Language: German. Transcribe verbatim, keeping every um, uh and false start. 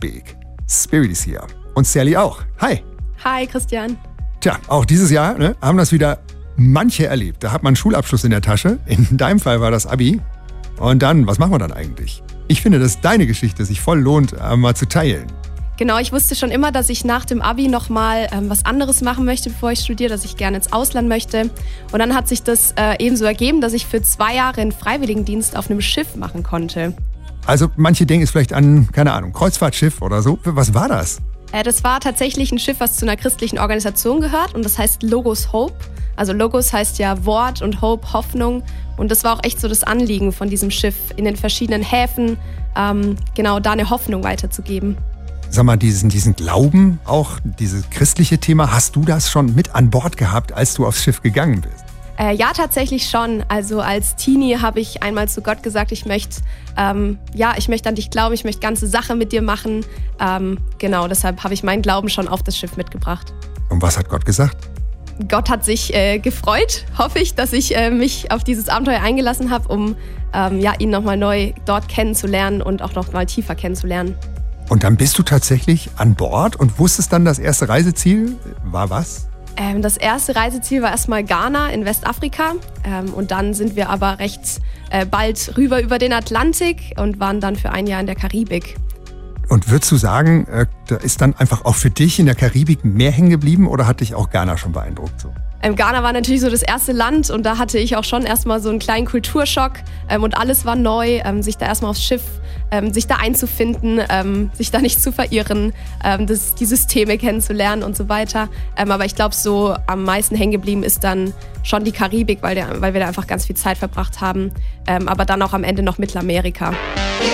Karibik. Spirit ist hier. Und Sally auch. Hi. Hi, Christian. Tja, auch dieses Jahr ne, haben das wieder manche erlebt. Da hat man einen Schulabschluss in der Tasche. In deinem Fall war das Abi. Und dann, was machen wir dann eigentlich? Ich finde, dass deine Geschichte sich voll lohnt, mal zu teilen. Genau, ich wusste schon immer, dass ich nach dem Abi nochmal ähm, was anderes machen möchte, bevor ich studiere, dass ich gerne ins Ausland möchte. Und dann hat sich das äh, eben so ergeben, dass ich für zwei Jahre einen Freiwilligendienst auf einem Schiff machen konnte. Also manche denken jetzt vielleicht an, keine Ahnung, Kreuzfahrtschiff oder so. Was war das? Äh, das war tatsächlich ein Schiff, was zu einer christlichen Organisation gehört und das heißt Logos Hope. Also Logos heißt ja Wort und Hope, Hoffnung. Und das war auch echt so das Anliegen von diesem Schiff, in den verschiedenen Häfen ähm, genau da eine Hoffnung weiterzugeben. Sag mal, diesen, diesen Glauben, auch dieses christliche Thema, hast du das schon mit an Bord gehabt, als du aufs Schiff gegangen bist? Äh, ja, tatsächlich schon. Also als Teenie habe ich einmal zu Gott gesagt, ich möchte, ähm, ja, ich möchte an dich glauben, ich möchte ganze Sache mit dir machen. Ähm, genau, deshalb habe ich meinen Glauben schon auf das Schiff mitgebracht. Und was hat Gott gesagt? Gott hat sich äh, gefreut, hoffe ich, dass ich äh, mich auf dieses Abenteuer eingelassen habe, um ähm, ja, ihn nochmal neu dort kennenzulernen und auch nochmal tiefer kennenzulernen. Und dann bist du tatsächlich an Bord und wusstest dann, das erste Reiseziel war was? Ähm, das erste Reiseziel war erstmal Ghana in Westafrika. Ähm, und dann sind wir aber recht äh, bald rüber über den Atlantik und waren dann für ein Jahr in der Karibik. Und würdest du sagen, äh, da ist dann einfach auch für dich in der Karibik mehr hängen geblieben oder hat dich auch Ghana schon beeindruckt? So? Ähm, Ghana war natürlich so das erste Land und da hatte ich auch schon erstmal so einen kleinen Kulturschock ähm, und alles war neu, ähm, sich da erstmal aufs Schiff, ähm, sich da einzufinden, ähm, sich da nicht zu verirren, ähm, das, die Systeme kennenzulernen und so weiter. Ähm, aber ich glaube, so am meisten hängen geblieben ist dann schon die Karibik, weil, der, weil wir da einfach ganz viel Zeit verbracht haben, ähm, aber dann auch am Ende noch Mittelamerika.